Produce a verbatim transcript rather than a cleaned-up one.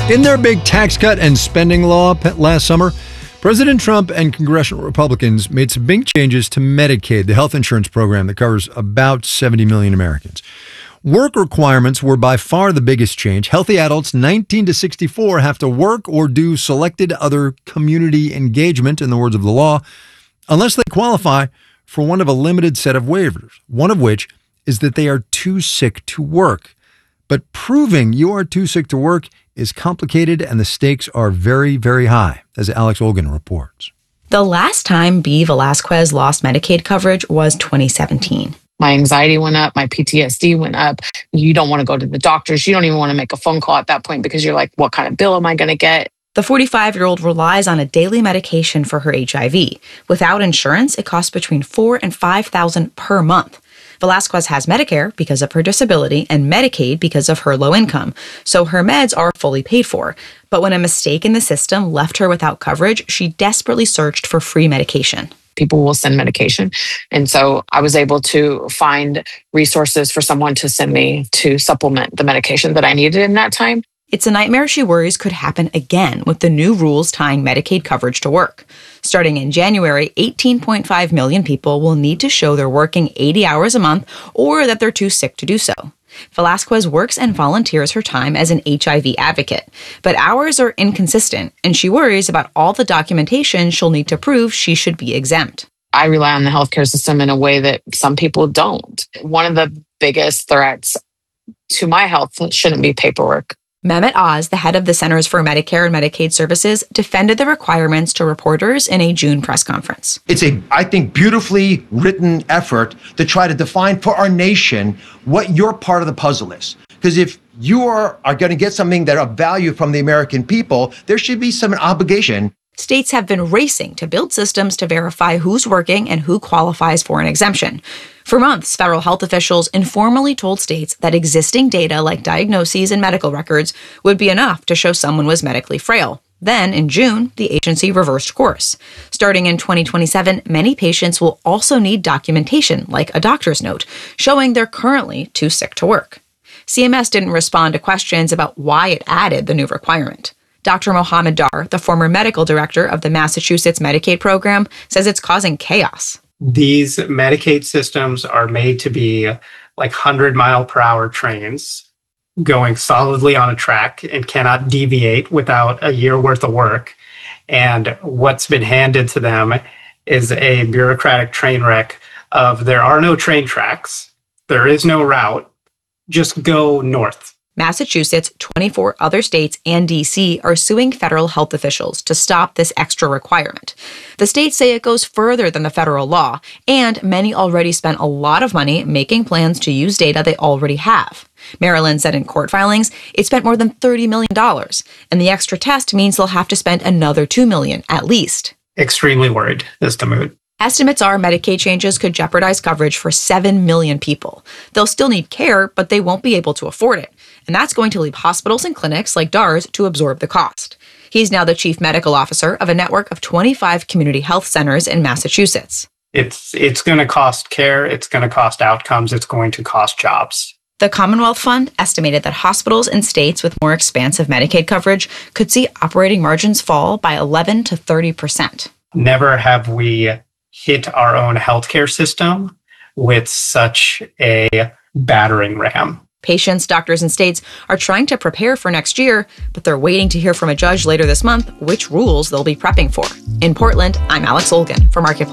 In their big tax cut and spending law last summer, President Trump and congressional Republicans made some big changes to Medicaid, the health insurance program that covers about seventy million Americans. Work requirements were by far the biggest change. Healthy adults nineteen to sixty-four have to work or do selected other community engagement, in the words of the law, unless they qualify for one of a limited set of waivers, one of which is that they are too sick to work. But proving you are too sick to work is complicated, and the stakes are very, very high, as Alex Olgin reports. The last time B. Velasquez lost Medicaid coverage was twenty seventeen. My anxiety went up. My P T S D went up. You don't want to go to the doctors. You don't even want to make a phone call at that point because you're like, what kind of bill am I going to get? The forty-five-year-old relies on a daily medication for her H I V. Without insurance, it costs between four thousand dollars and five thousand dollars per month. Velasquez has Medicare because of her disability and Medicaid because of her low income, so her meds are fully paid for. But when a mistake in the system left her without coverage, she desperately searched for free medication. People will send medication. And so I was able to find resources for someone to send me to supplement the medication that I needed in that time. It's a nightmare she worries could happen again with the new rules tying Medicaid coverage to work. Starting in January, eighteen point five million people will need to show they're working eighty hours a month or that they're too sick to do so. Velasquez works and volunteers her time as an H I V advocate, but hours are inconsistent, and she worries about all the documentation she'll need to prove she should be exempt. I rely on the healthcare system in a way that some people don't. One of the biggest threats to my health shouldn't be paperwork. Mehmet Oz, the head of the Centers for Medicare and Medicaid Services, defended the requirements to reporters in a June press conference. It's a, I think, beautifully written effort to try to define for our nation what your part of the puzzle is. Because if you are, are going to get something that of value from the American people, there should be some obligation. States have been racing to build systems to verify who's working and who qualifies for an exemption. For months, federal health officials informally told states that existing data like diagnoses and medical records would be enough to show someone was medically frail. Then, in June, the agency reversed course. Starting in twenty twenty-seven, many patients will also need documentation, like a doctor's note, showing they're currently too sick to work. C M S didn't respond to questions about why it added the new requirement. Doctor Mohammed Dar, the former medical director of the Massachusetts Medicaid program, says it's causing chaos. These Medicaid systems are made to be like one hundred mile per hour trains going solidly on a track and cannot deviate without a year worth of work. And what's been handed to them is a bureaucratic train wreck of there are no train tracks, there is no route, just go north. Massachusetts, twenty-four other states, and D C are suing federal health officials to stop this extra requirement. The states say it goes further than the federal law, and many already spent a lot of money making plans to use data they already have. Maryland said in court filings it spent more than thirty million dollars, and the extra test means they'll have to spend another two million dollars at least. Extremely worried is the mood. Estimates are Medicaid changes could jeopardize coverage for seven million people. They'll still need care, but they won't be able to afford it. And that's going to leave hospitals and clinics like Dar's to absorb the cost. He's now the chief medical officer of a network of twenty-five community health centers in Massachusetts. It's it's going to cost care, it's going to cost outcomes, it's going to cost jobs. The Commonwealth Fund estimated that hospitals in states with more expansive Medicaid coverage could see operating margins fall by eleven to thirty percent. Never have we hit our own healthcare system with such a battering ram. Patients, doctors, and states are trying to prepare for next year, but they're waiting to hear from a judge later this month which rules they'll be prepping for. In Portland, I'm Alex Olgin for Marketplace.